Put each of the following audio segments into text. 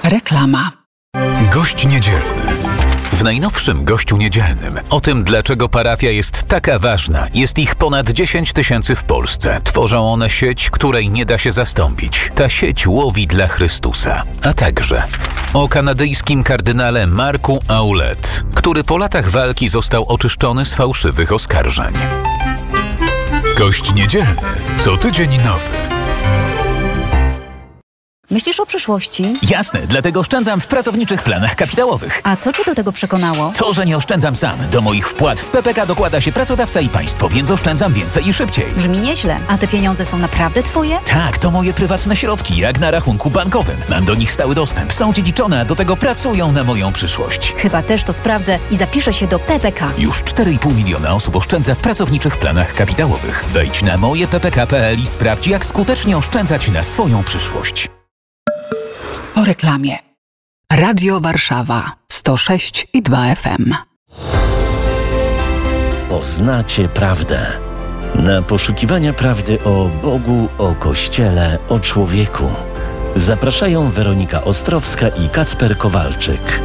Reklama. Gość niedzielny. W najnowszym Gościu Niedzielnym o tym, dlaczego parafia jest taka ważna. Jest ich ponad 10 000 w Polsce. Tworzą one sieć, której nie da się zastąpić. Ta sieć łowi dla Chrystusa. A także o kanadyjskim kardynale Marku Ouellet, który po latach walki został oczyszczony z fałszywych oskarżeń. Gość Niedzielny. Co tydzień nowy. Myślisz o przyszłości? Jasne, dlatego oszczędzam w pracowniczych planach kapitałowych. A co cię do tego przekonało? To, że nie oszczędzam sam. Do moich wpłat w PPK dokłada się pracodawca i państwo, więc oszczędzam więcej i szybciej. Brzmi nieźle. A te pieniądze są naprawdę twoje? Tak, to moje prywatne środki, jak na rachunku bankowym. Mam do nich stały dostęp, są dziedziczone, a do tego pracują na moją przyszłość. Chyba też to sprawdzę i zapiszę się do PPK. Już 4,5 miliona osób oszczędza w pracowniczych planach kapitałowych. Wejdź na mojeppk.pl i sprawdź, jak skutecznie oszczędzać na swoją przyszłość. Po reklamie. Radio Warszawa 106,2 FM. Poznacie prawdę. Na poszukiwania prawdy o Bogu, o Kościele, o człowieku zapraszają Weronika Ostrowska i Kacper Kowalczyk.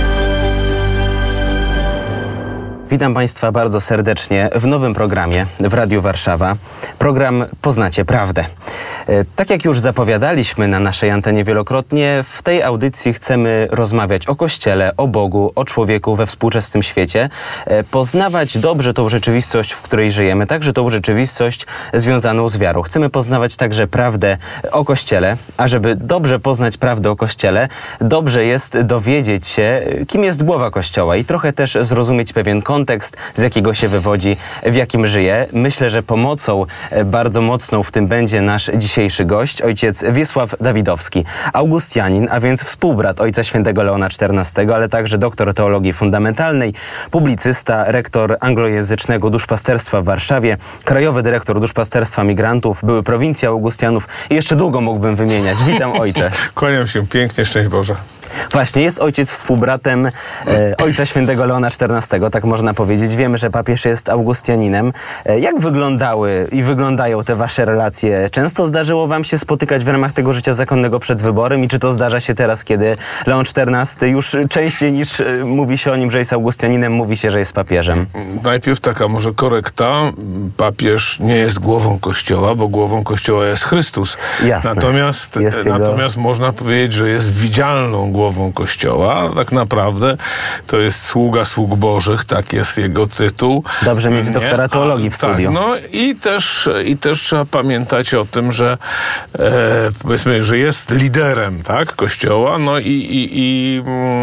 Witam Państwa bardzo serdecznie w nowym programie w Radiu Warszawa. Program Poznacie Prawdę. Tak jak już zapowiadaliśmy na naszej antenie wielokrotnie, w tej audycji chcemy rozmawiać o Kościele, o Bogu, o człowieku we współczesnym świecie, poznawać dobrze tą rzeczywistość, w której żyjemy, także tą rzeczywistość związaną z wiarą. Chcemy poznawać także prawdę o Kościele, a żeby dobrze poznać prawdę o Kościele, dobrze jest dowiedzieć się, kim jest głowa Kościoła i trochę też zrozumieć pewien kontekst, z jakiego się wywodzi, w jakim żyje. Myślę, że pomocą bardzo mocną w tym będzie nasz dzisiejszy gość, ojciec Wiesław Dawidowski, augustianin, a więc współbrat ojca świętego Leona XIV, ale także doktor teologii fundamentalnej, publicysta, rektor anglojęzycznego duszpasterstwa w Warszawie, krajowy dyrektor duszpasterstwa migrantów, były prowincji Augustianów i jeszcze długo mógłbym wymieniać. Witam, ojcze. Kłaniam się pięknie, szczęść Boże. Właśnie, jest ojciec współbratem ojca świętego Leona XIV, tak można powiedzieć. Wiemy, że papież jest augustianinem. Jak wyglądały i wyglądają te wasze relacje? Często zdarzyło wam się spotykać w ramach tego życia zakonnego przed wyborem i czy to zdarza się teraz, kiedy Leon XIV już częściej niż mówi się o nim, że jest augustianinem, mówi się, że jest papieżem? Najpierw taka może korekta. Papież nie jest głową Kościoła, bo głową Kościoła jest Chrystus. Jasne. Natomiast można powiedzieć, że jest widzialną głową Kościoła. Tak naprawdę to jest sługa sług Bożych, tak jest jego tytuł. Dobrze mieć doktora teologii w studiu. Tak, no i też trzeba pamiętać o tym, że powiedzmy, że jest liderem, tak, Kościoła, no i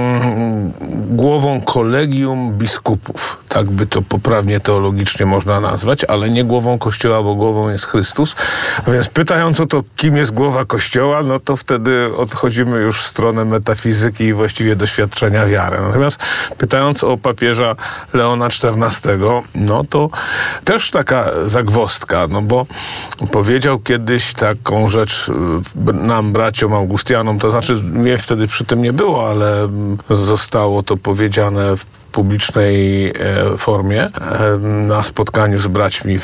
głową kolegium biskupów. Tak by to poprawnie teologicznie można nazwać, ale nie głową Kościoła, bo głową jest Chrystus. Więc pytając o to, kim jest głowa Kościoła, no to wtedy odchodzimy już w stronę metafizyki i właściwie doświadczenia wiary. Natomiast pytając o papieża Leona XIV, no to też taka zagwozdka, no bo powiedział kiedyś taką rzecz nam, braciom Augustianom, to znaczy mnie wtedy przy tym nie było, ale zostało to powiedziane w publicznej formie na spotkaniu z braćmi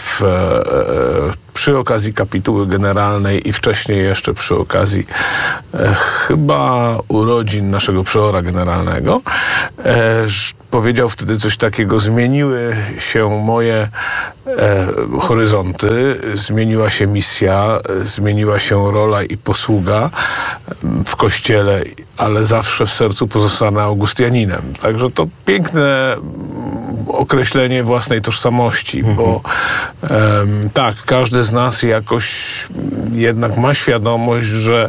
przy okazji kapituły generalnej i wcześniej jeszcze przy okazji chyba urodzin naszego przeora generalnego. Powiedział wtedy coś takiego: zmieniły się moje horyzonty, zmieniła się misja, zmieniła się rola i posługa w Kościele, ale zawsze w sercu pozostanę augustianinem. Także to piękne określenie własnej tożsamości, bo tak, każdy z nas jakoś jednak ma świadomość, że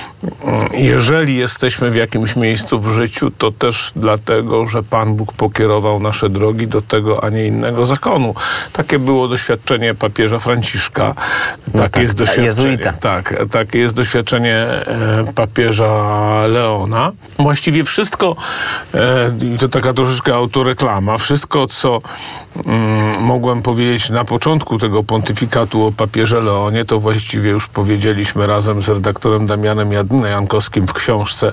jeżeli jesteśmy w jakimś miejscu w życiu, to też dlatego, że Pan Bóg pokierował nasze drogi do tego, a nie innego zakonu. Takie było doświadczenie papieża Franciszka. Takie jest doświadczenie. Jezuita. Takie jest doświadczenie papieża Leona. Właściwie wszystko, i to taka troszeczkę autoreklama, wszystko, co mogłem powiedzieć na początku tego pontyfikatu o papieże Leonie, to właściwie już powiedzieliśmy razem z redaktorem Damianem Jankowskim w książce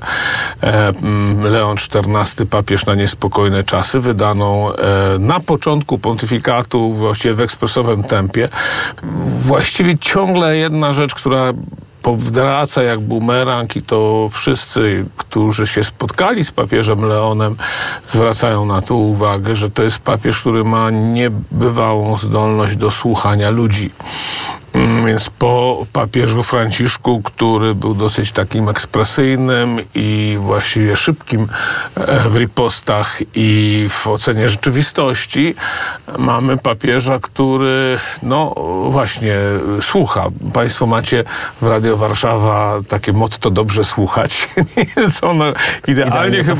Leon XIV, papież na niespokojne czasy, wydaną na początku pontyfikatu, właściwie w ekspresowym tempie. Właściwie ciągle jedna rzecz, która powraca jak bumerang i to wszyscy, którzy się spotkali z papieżem Leonem, zwracają na to uwagę, że to jest papież, który ma niebywałą zdolność do słuchania ludzi. Więc po papieżu Franciszku, który był dosyć takim ekspresyjnym i właściwie szybkim w ripostach i w ocenie rzeczywistości, mamy papieża, który właśnie słucha. Państwo macie w Radio Warszawa takie motto dobrze słuchać, więc ono idealnie chyba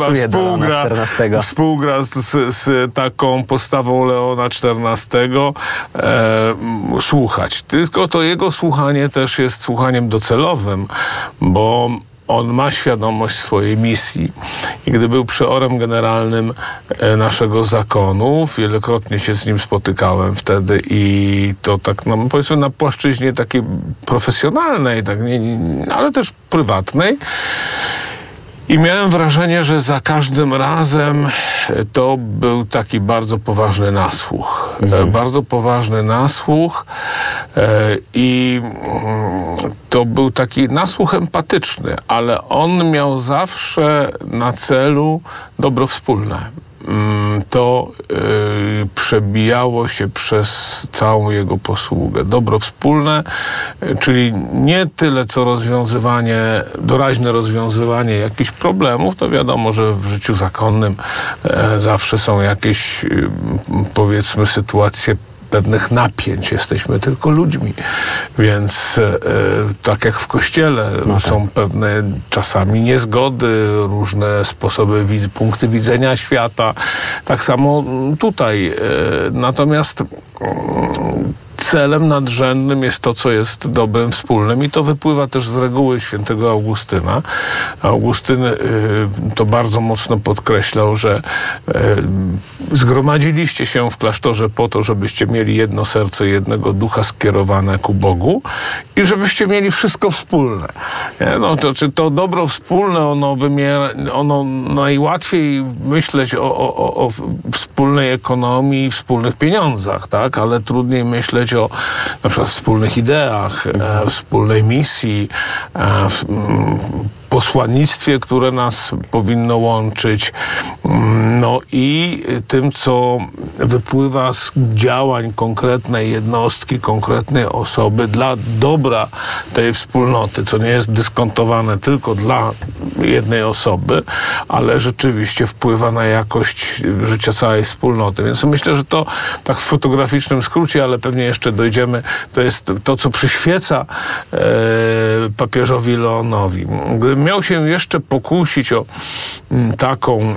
współgra z taką postawą Leona XIV, słuchać. Tylko to jego słuchanie też jest słuchaniem docelowym, bo on ma świadomość swojej misji. I gdy był przeorem generalnym naszego zakonu, wielokrotnie się z nim spotykałem wtedy i to tak, powiedzmy, na płaszczyźnie takiej profesjonalnej, tak, ale też prywatnej. I miałem wrażenie, że za każdym razem to był taki bardzo poważny nasłuch. Bardzo poważny nasłuch i to był taki nasłuch empatyczny, ale on miał zawsze na celu dobro wspólne. To przebijało się przez całą jego posługę. Dobro wspólne, czyli nie tyle co doraźne rozwiązywanie jakichś problemów, to wiadomo, że w życiu zakonnym zawsze są jakieś, powiedzmy, sytuacje pewnych napięć. Jesteśmy tylko ludźmi. Więc tak jak w Kościele są pewne czasami niezgody, różne sposoby, punkty widzenia świata. Tak samo tutaj. Natomiast celem nadrzędnym jest to, co jest dobrem wspólnym i to wypływa też z reguły świętego Augustyna. Augustyn to bardzo mocno podkreślał, że zgromadziliście się w klasztorze po to, żebyście mieli jedno serce, jednego ducha skierowane ku Bogu i żebyście mieli wszystko wspólne. To dobro wspólne, ono najłatwiej myśleć o wspólnej ekonomii, wspólnych pieniądzach, tak? Ale trudniej myśleć o na przykład wspólnych ideach, wspólnej misji, posłannictwie, które nas powinno łączyć, i tym, co wypływa z działań konkretnej jednostki, konkretnej osoby dla dobra tej wspólnoty, co nie jest dyskontowane tylko dla jednej osoby, ale rzeczywiście wpływa na jakość życia całej wspólnoty. Więc myślę, że to tak w fotograficznym skrócie, ale pewnie jeszcze dojdziemy, to jest to, co przyświeca papieżowi Leonowi. Gdybym miał się jeszcze pokusić o taką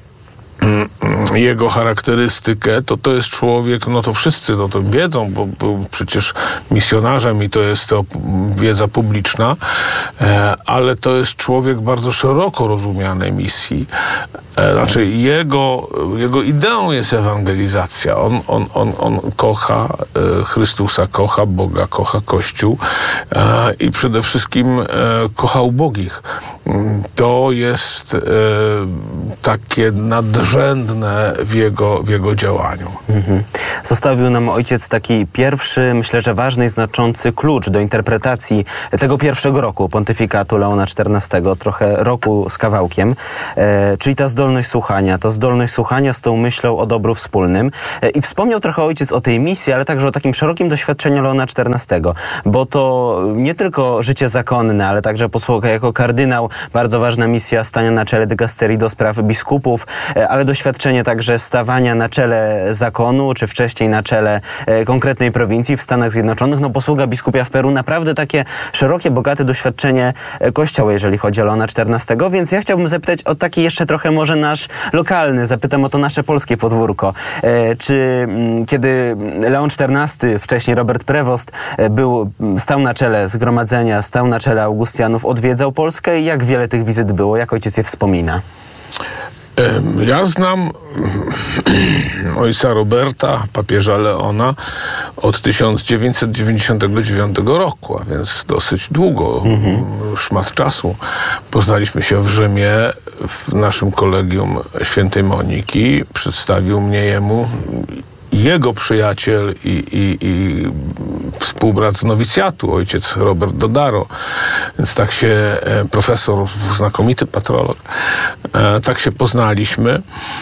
jego charakterystykę, to jest człowiek, to wszyscy o tym wiedzą, bo był przecież misjonarzem i to jest to wiedza publiczna, ale to jest człowiek bardzo szeroko rozumianej misji. Znaczy jego ideą jest ewangelizacja. On kocha Chrystusa, kocha Boga, kocha Kościół i przede wszystkim kocha ubogich. To jest takie nadrzędne w jego działaniu. Zostawił nam ojciec taki pierwszy, myślę, że ważny i znaczący klucz do interpretacji tego pierwszego roku pontyfikatu Leona XIV, trochę roku z kawałkiem, czyli ta zdolność słuchania z tą myślą o dobru wspólnym. I wspomniał trochę ojciec o tej misji, ale także o takim szerokim doświadczeniu Leona XIV, bo to nie tylko życie zakonne, ale także posługa jako kardynał, bardzo ważna misja stania na czele dykasterii do spraw biskupów, ale doświadczenie także stawania na czele zakonu, czy wcześniej na czele konkretnej prowincji w Stanach Zjednoczonych. Posługa biskupia w Peru, naprawdę takie szerokie, bogate doświadczenie Kościoła, jeżeli chodzi o Leona XIV, więc ja chciałbym zapytać o taki jeszcze trochę może nasz lokalny, zapytam o to nasze polskie podwórko. Czy kiedy Leon XIV, wcześniej Robert Prevost, stał na czele zgromadzenia, stał na czele Augustianów, odwiedzał Polskę i jak wiele tych wizyt było? Jak ojciec je wspomina? Ja znam ojca Roberta, papieża Leona, od 1999 roku, a więc dosyć długo, szmat czasu. Poznaliśmy się w Rzymie, w naszym kolegium świętej Moniki. Przedstawił mnie jemu jego przyjaciel i współbrat z nowicjatu, ojciec Robert Dodaro, więc tak się profesor, znakomity patrolog, tak się poznaliśmy.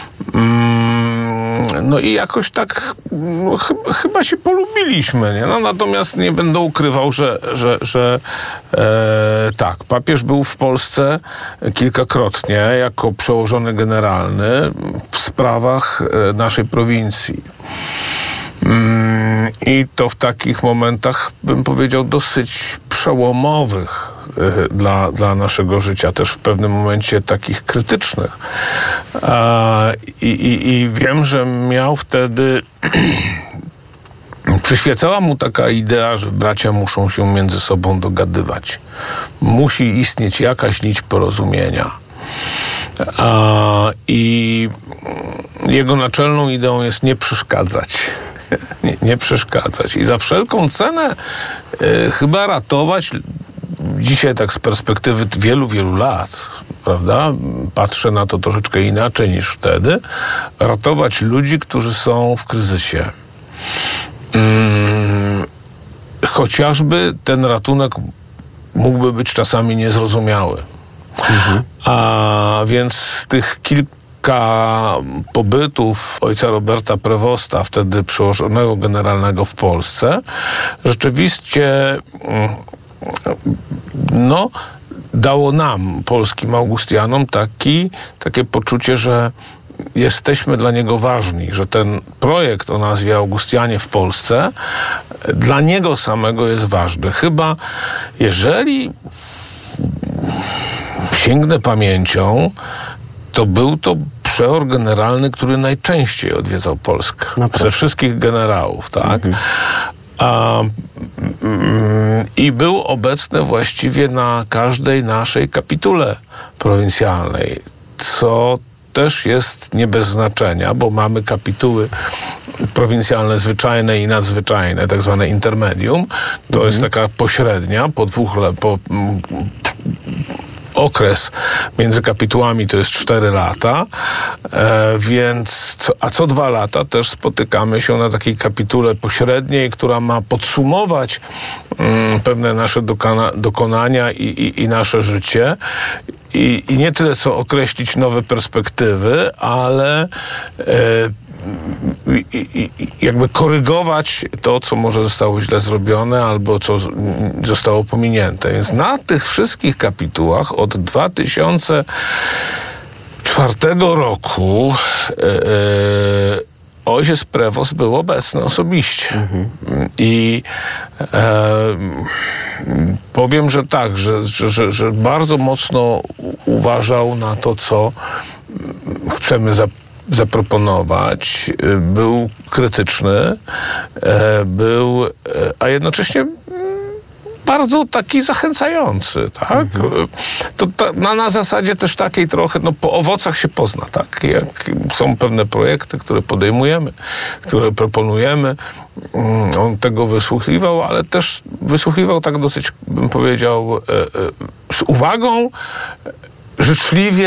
No i jakoś tak chyba się polubiliśmy, nie? No, natomiast nie będę ukrywał, że tak, papież był w Polsce kilkakrotnie jako przełożony generalny w sprawach naszej prowincji. I to w takich momentach, bym powiedział, dosyć przełomowych dla naszego życia, też w pewnym momencie takich krytycznych. I wiem, że miał wtedy przyświecała mu taka idea, że bracia muszą się między sobą dogadywać. Musi istnieć jakaś nić porozumienia. I jego naczelną ideą jest nie przeszkadzać. Nie przeszkadzać. I za wszelką cenę chyba ratować, dzisiaj tak z perspektywy wielu lat, prawda, patrzę na to troszeczkę inaczej niż wtedy, ratować ludzi, którzy są w kryzysie. Chociażby ten ratunek mógłby być czasami niezrozumiały. A więc tych kilka pobytów ojca Roberta Prewosta, wtedy przełożonego generalnego w Polsce, rzeczywiście dało nam, polskim Augustianom, takie poczucie, że jesteśmy dla niego ważni, że ten projekt o nazwie Augustianie w Polsce dla niego samego jest ważny. Chyba jeżeli sięgnę pamięcią, to był to przeor generalny, który najczęściej odwiedzał Polskę. Ze wszystkich generałów, tak? I był obecny właściwie na każdej naszej kapitule prowincjalnej, co też jest nie bez znaczenia, bo mamy kapituły prowincjalne zwyczajne i nadzwyczajne, tak zwane intermedium. To jest taka pośrednia, okres między kapitułami to jest 4 lata, więc co 2 lata też spotykamy się na takiej kapitule pośredniej, która ma podsumować pewne nasze dokonania i nasze życie. I nie tyle co określić nowe perspektywy, ale jakby korygować to, co może zostało źle zrobione albo co zostało pominięte. Więc na tych wszystkich kapitułach od 2004 roku ojciec Prewost był obecny osobiście. I powiem, że tak, że bardzo mocno uważał na to, co chcemy zaproponować. Był krytyczny, a jednocześnie bardzo taki zachęcający, tak? To na zasadzie też takiej trochę, po owocach się pozna, tak? Jak są pewne projekty, które podejmujemy, które proponujemy, on tego wysłuchiwał, ale też wysłuchiwał tak dosyć, bym powiedział, z uwagą, życzliwie,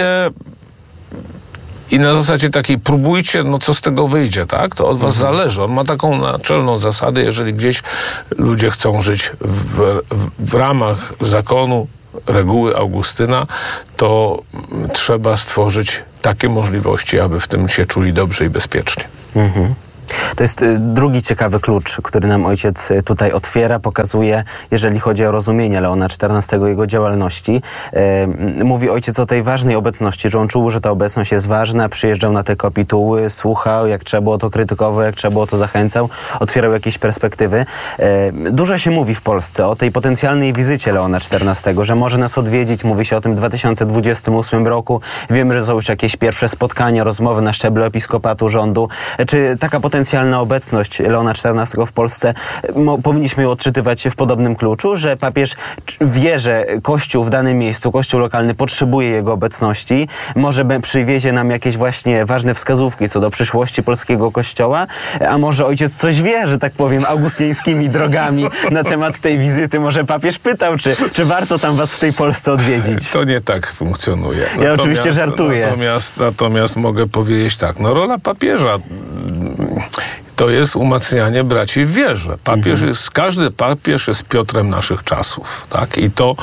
i na zasadzie takiej próbujcie, co z tego wyjdzie, tak? To od was zależy. On ma taką naczelną zasadę, jeżeli gdzieś ludzie chcą żyć w ramach zakonu, reguły Augustyna, to trzeba stworzyć takie możliwości, aby w tym się czuli dobrze i bezpiecznie. To jest drugi ciekawy klucz, który nam ojciec tutaj otwiera, pokazuje, jeżeli chodzi o rozumienie Leona XIV, jego działalności. Mówi ojciec o tej ważnej obecności, że on czuł, że ta obecność jest ważna, przyjeżdżał na te kapituły, słuchał, jak trzeba było to krytykował, jak trzeba było to zachęcał, otwierał jakieś perspektywy. Dużo się mówi w Polsce o tej potencjalnej wizycie Leona XIV, że może nas odwiedzić, mówi się o tym w 2028 roku. Wiemy, że są już jakieś pierwsze spotkania, rozmowy na szczeblu episkopatu, rządu. Czy taka potencjalna obecność Leona XIV w Polsce, powinniśmy ją odczytywać w podobnym kluczu, że papież wie, że Kościół w danym miejscu, Kościół lokalny potrzebuje jego obecności, może przywiezie nam jakieś właśnie ważne wskazówki co do przyszłości polskiego Kościoła, a może ojciec coś wie, że tak powiem, augustiańskimi drogami na temat tej wizyty. Może papież pytał, czy warto tam was w tej Polsce odwiedzić. To nie tak funkcjonuje. Ja oczywiście żartuję. Natomiast mogę powiedzieć tak, rola papieża to jest umacnianie braci w wierze. Każdy papież jest Piotrem naszych czasów, tak? I to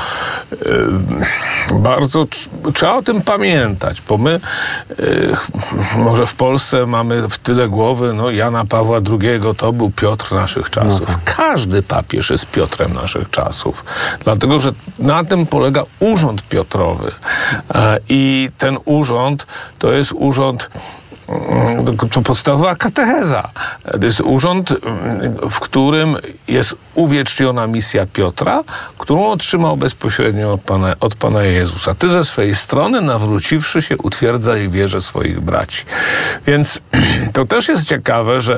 bardzo trzeba o tym pamiętać, bo my może w Polsce mamy w tyle głowy, Jana Pawła II to był Piotr naszych czasów. Każdy papież jest Piotrem naszych czasów, dlatego że na tym polega urząd Piotrowy. I ten urząd to jest urząd, to podstawowa katecheza. To jest urząd, w którym jest uwieczniona misja Piotra, którą otrzymał bezpośrednio od Pana Jezusa. Ty ze swej strony, nawróciwszy się, utwierdzaj wierze swoich braci. Więc to też jest ciekawe, że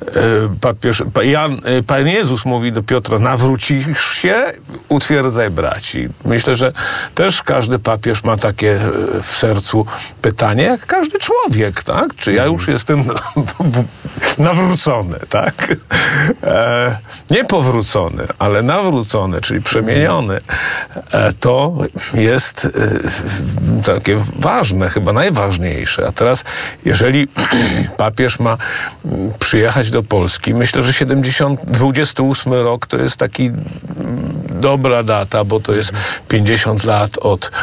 Pan Jezus mówi do Piotra, nawrócisz się, utwierdzaj braci. Myślę, że też każdy papież ma takie w sercu pytanie, jak każdy człowiek, tak? Czy ja już jestem nawrócony, tak? Nie powrócony, ale nawrócony, czyli przemieniony. To jest takie ważne, chyba najważniejsze. A teraz, jeżeli papież ma przyjechać do Polski, myślę, że 28 rok to jest taki dobra data, bo to jest 50 lat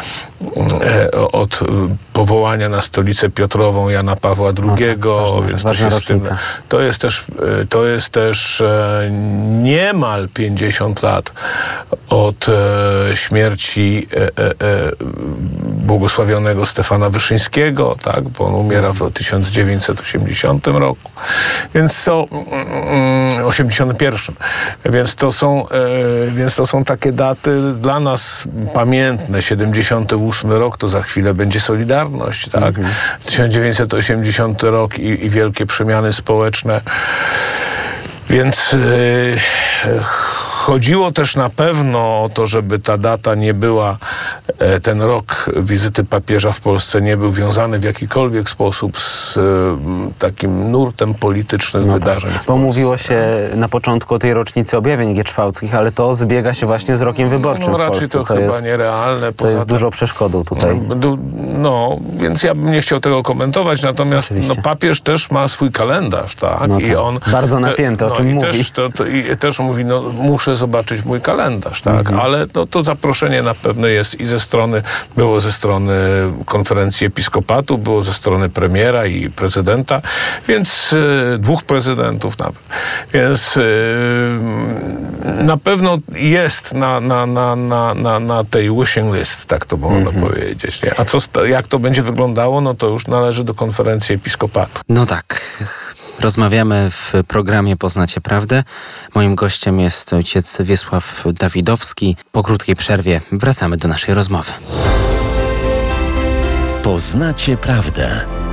od powołania na stolicę Piotrową Jana Pawła II, więc to jest też niemal 50 lat od śmierci błogosławionego Stefana Wyszyńskiego, tak, bo on umiera w 1980 roku, więc to 81. Więc to są takie daty dla nas pamiętne. 78 rok to za chwilę będzie Solidarność, tak? 1980 rok i wielkie przemiany społeczne. Więc chodziło też na pewno o to, żeby ta data nie była, ten rok wizyty papieża w Polsce nie był wiązany w jakikolwiek sposób z takim nurtem politycznych wydarzeń w Polsce. Bo mówiło się na początku o tej rocznicy objawień gieczwałckich, ale to zbiega się właśnie z rokiem wyborczym w Polsce. Raczej to chyba nierealne. Co jest dużo przeszkodą tutaj. Więc ja bym nie chciał tego komentować, natomiast papież też ma swój kalendarz, tak? I on bardzo napięty, o czym mówi. I też mówi, muszę zobaczyć mój kalendarz, tak? Ale to zaproszenie na pewno jest i było ze strony konferencji episkopatu, było ze strony premiera i prezydenta, więc 2 prezydentów nawet. Więc na pewno jest na tej wishing list, tak to można powiedzieć. Nie? A jak to będzie wyglądało, to już należy do konferencji episkopatu. No tak. Rozmawiamy w programie Poznacie Prawdę. Moim gościem jest ojciec Wiesław Dawidowski. Po krótkiej przerwie wracamy do naszej rozmowy. Poznacie Prawdę.